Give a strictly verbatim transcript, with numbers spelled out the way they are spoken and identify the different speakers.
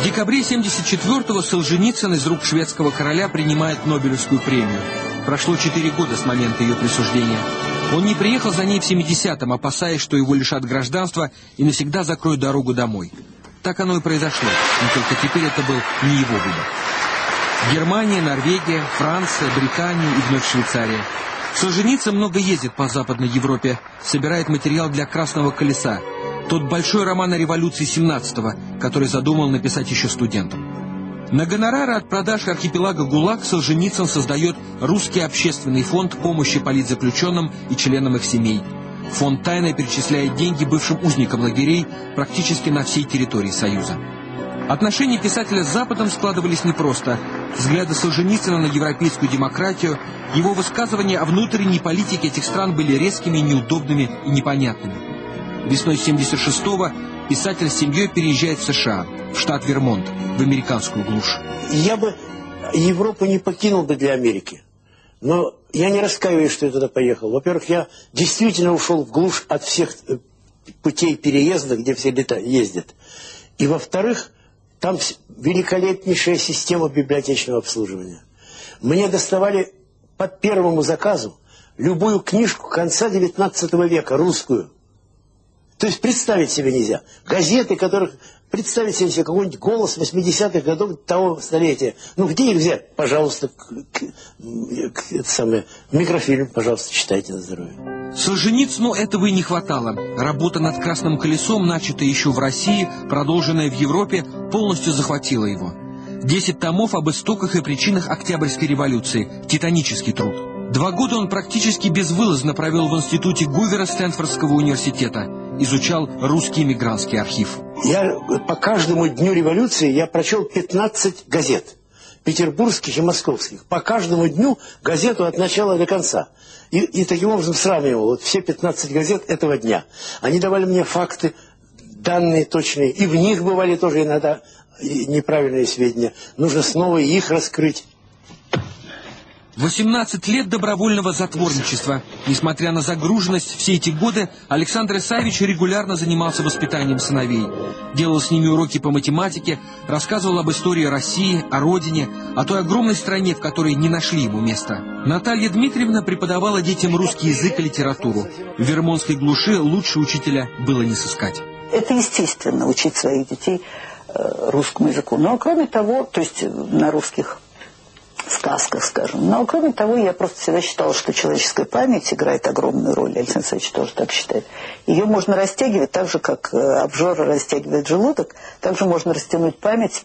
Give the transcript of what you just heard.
Speaker 1: В декабре семьдесят четвёртого Солженицын из рук шведского короля принимает Нобелевскую премию. Прошло четыре года с момента ее присуждения. Он не приехал за ней в семидесятом, опасаясь, что его лишат гражданства и навсегда закроют дорогу домой. Так оно и произошло, но только теперь это был не его выбор. Германия, Норвегия, Франция, Британия и вновь Швейцария. Солженицын много ездит по Западной Европе, собирает материал для «Красного колеса», тот большой роман о революции семнадцатого, который задумал написать еще студентом. На гонорары от продаж архипелага ГУЛАГ Солженицын создает Русский общественный фонд помощи политзаключенным и членам их семей. Фонд тайно перечисляет деньги бывшим узникам лагерей практически на всей территории Союза. Отношения писателя с Западом складывались непросто. Взгляды Солженицына на европейскую демократию, его высказывания о внутренней политике этих стран были резкими, неудобными и непонятными. Весной семьдесят шестого писатель с семьей переезжает в США, в штат Вермонт, в американскую глушь.
Speaker 2: Я бы Европу не покинул бы для Америки. Но я не раскаиваюсь, что я туда поехал. Во-первых, я действительно ушел в глушь от всех путей переезда, где все ездят. И во-вторых, там великолепнейшая система библиотечного обслуживания. Мне доставали по первому заказу любую книжку конца девятнадцатого века, русскую. То есть представить себе нельзя. Газеты, которых... Представить себе какой-нибудь «Голос» восьмидесятых годов того столетия. Ну, где их взять? Пожалуйста, к, к, к, это самое, микрофильм, пожалуйста, читайте на здоровье.
Speaker 1: Солженицыну этого и не хватало. Работа над «Красным колесом», начатая еще в России, продолженная в Европе, полностью захватила его. Десять томов об истоках и причинах Октябрьской революции. Титанический труд. Два года он практически безвылазно провел в институте Гувера Стэнфордского университета. Изучал русский эмигрантский архив.
Speaker 2: Я по каждому дню революции я прочел пятнадцать газет. Петербургских и московских. По каждому дню газету от начала до конца. И, и таким образом сравнивал вот все пятнадцать газет этого дня. Они давали мне факты, данные точные. И в них бывали тоже иногда неправильные сведения. Нужно снова их раскрыть.
Speaker 1: восемнадцать лет добровольного затворничества. Несмотря на загруженность, все эти годы Александр Исаевич регулярно занимался воспитанием сыновей. Делал с ними уроки по математике, рассказывал об истории России, о родине, о той огромной стране, в которой не нашли ему места. Наталья Дмитриевна преподавала детям русский язык и литературу. В вермонтской глуши лучше учителя было не сыскать.
Speaker 3: Это естественно, учить своих детей э, русскому языку. Но кроме того, то есть на русских сказках, скажем. Но, кроме того, я просто всегда считала, что человеческая память играет огромную роль. Александр Александрович тоже так считает. Ее можно растягивать так же, как обжора растягивает желудок. Также можно растянуть память